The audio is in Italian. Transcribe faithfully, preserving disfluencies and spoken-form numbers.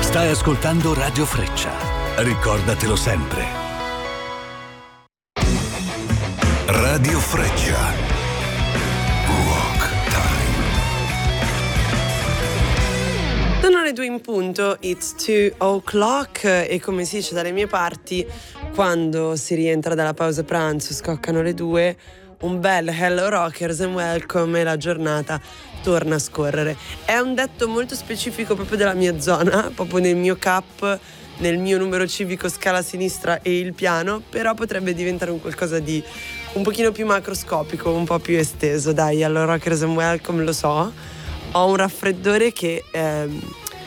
Stai ascoltando Radio Freccia. Ricordatelo sempre. Radio Freccia. Rock Time. Sono le due in punto, it's two o'clock e come si dice dalle mie parti, quando si rientra dalla pausa pranzo, scoccano le due, un bel Hello Rockers and Welcome e la giornata torna a scorrere. È un detto molto specifico proprio della mia zona, proprio nel mio cap, nel mio numero civico scala sinistra e il piano, però potrebbe diventare un qualcosa di un pochino più macroscopico, un po' più esteso. Dai, Hello Rockers and Welcome, lo so, ho un raffreddore che... Ehm,